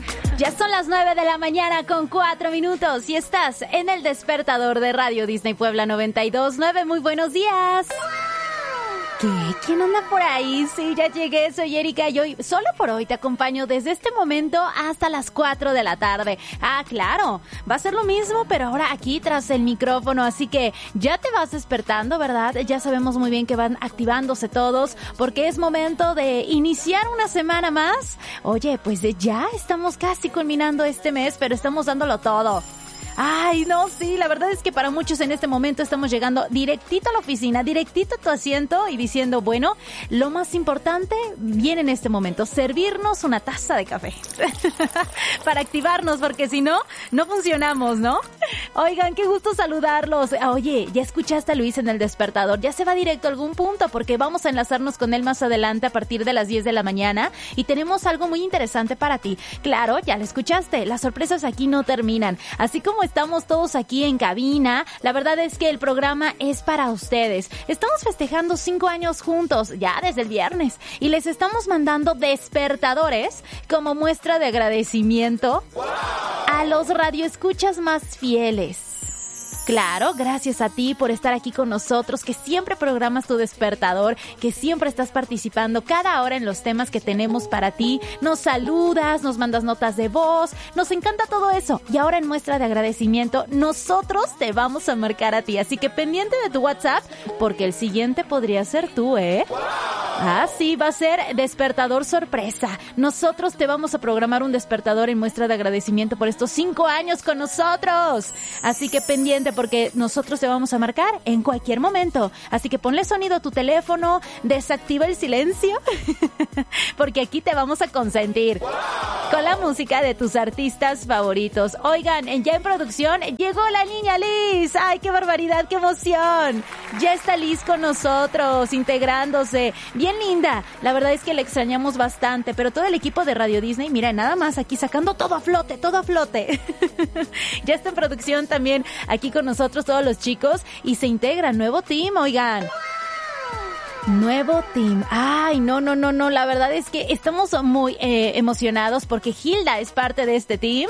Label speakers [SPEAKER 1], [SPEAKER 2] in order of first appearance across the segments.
[SPEAKER 1] Ya son las 9 de la mañana con 4 minutos y estás en el despertador de Radio Disney Puebla 92.9. Muy buenos días. ¿Qué? ¿Quién anda por ahí? Sí, ya llegué, soy Erika y hoy, solo por hoy, te acompaño desde este momento hasta las 4 de la tarde. Ah, claro, va a ser lo mismo, pero ahora aquí tras el micrófono, así que ya te vas despertando, ¿verdad? Ya sabemos muy bien que van activándose todos, porque es momento de iniciar una semana más. Oye, pues ya estamos casi culminando este mes, pero estamos dándolo todo. Ay, no, sí, la verdad es que para muchos en este momento estamos llegando directito a la oficina, directito a tu asiento y diciendo, bueno, lo más importante viene en este momento, servirnos una taza de café para activarnos, porque si no, no funcionamos, ¿no? Oigan, qué gusto saludarlos. Oye, ¿ya escuchaste a Luis en el despertador? Ya se va directo a algún punto porque vamos a enlazarnos con él más adelante a partir de las 10 de la mañana y tenemos algo muy interesante para ti. Claro, ya lo escuchaste, las sorpresas aquí no terminan, así como estamos todos aquí en cabina, la verdad es que el programa es para ustedes. Estamos festejando 5 años juntos, ya desde el viernes, y les estamos mandando despertadores como muestra de agradecimiento a los radioescuchas más fieles. Claro, gracias a ti por estar aquí con nosotros, que siempre programas tu despertador, que siempre estás participando cada hora en los temas que tenemos para ti. Nos saludas, nos mandas notas de voz, nos encanta todo eso. Y ahora en muestra de agradecimiento, nosotros te vamos a marcar a ti. Así que pendiente de tu WhatsApp, porque el siguiente podría ser tú, ¿eh? Ah, sí, va a ser despertador sorpresa. Nosotros te vamos a programar un despertador en muestra de agradecimiento por estos 5 años con nosotros. Así que pendiente, porque nosotros te vamos a marcar en cualquier momento. Así que ponle sonido a tu teléfono, desactiva el silencio, porque aquí te vamos a consentir con la música de tus artistas favoritos. Oigan, ya en producción llegó la niña Liz. ¡Ay, qué barbaridad, qué emoción! Ya está Liz con nosotros, integrándose. Bien linda. La verdad es que la extrañamos bastante, pero todo el equipo de Radio Disney, mira, nada más aquí sacando todo a flote, todo a flote. Ya está en producción también aquí con nosotros todos los chicos y se integra nuevo team, oigan. Nuevo team. Ay, no, la verdad es que estamos muy emocionados porque Hilda es parte de este team.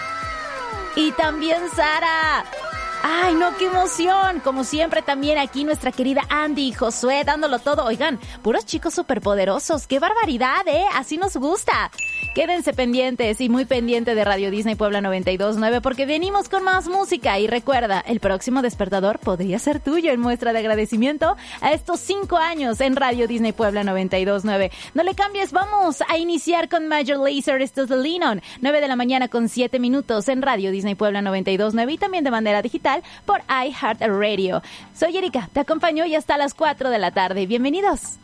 [SPEAKER 1] Y también Sara. ¡Ay, no, qué emoción! Como siempre también aquí nuestra querida Andy y Josué dándolo todo. Oigan, puros chicos superpoderosos. ¡Qué barbaridad, eh! Así nos gusta. Quédense pendientes y muy pendiente de Radio Disney Puebla 92.9 porque venimos con más música. Y recuerda, el próximo despertador podría ser tuyo en muestra de agradecimiento a estos 5 años en Radio Disney Puebla 92.9. No le cambies, vamos a iniciar con Major Lazer. Esto es The Lean On. 9 de la mañana con 7 minutos en Radio Disney Puebla 92.9 y también de manera digital por iHeartRadio. Soy Erika, te acompaño y hasta las 4 de la tarde. Bienvenidos.